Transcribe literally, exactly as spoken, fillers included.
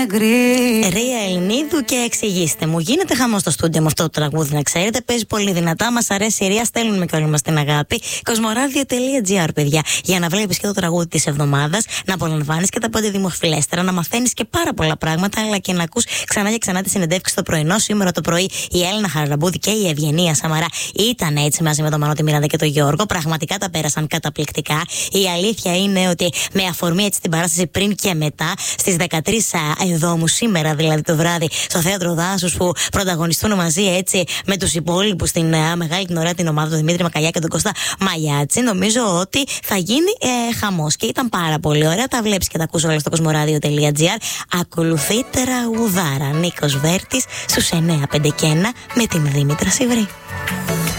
Ρία Ελληνίδου και εξηγήστε μου. Γίνεται χαμό στο στούντιο με αυτό το τραγούδι, να ξέρετε. Παίζει πολύ δυνατά. Μας αρέσει η Ρία. Στέλνουμε και όλοι μας την αγάπη. Κοσμοράδιο τελεία τζι άρ, παιδιά. Για να βλέπεις και το τραγούδι της εβδομάδας, να απολαμβάνεις και τα πέντε δημοφιλέστερα, να μαθαίνεις και πάρα πολλά πράγματα, αλλά και να ακούς ξανά και ξανά τη συνεντεύξη στο πρωινό. Σήμερα το πρωί η Έλληνα Χαραλαμπούδη και η Ευγενία Σαμαρά ήταν έτσι μαζί με τον Μανώτη Μιράντα και τον Γιώργο. Πραγματικά τα πέρασαν καταπληκτικά. Η αλήθεια είναι ότι με αφορμή έτσι την παράσταση πριν και μετά, στις δεκατρείς Εβδόμου, σήμερα δηλαδή το βράδυ, στο Θέατρο Δάσους, που πρωταγωνιστούν μαζί έτσι με τους υπόλοιπους στην uh, μεγάλη την ωραία την ομάδα του Δημήτρη Μακαλιά και τον Κώστα Μαγιάτση, νομίζω ότι θα γίνει ε, χαμός. Και ήταν πάρα πολύ ωραία. Τα βλέπεις και τα ακούς όλα στο κοσμοράδιο τελεία τζι άρ. Ακολουθεί τραγουδάρα Νίκος Βέρτης στους εννιά πέντε και ένα με την Δήμητρα Σιβρή.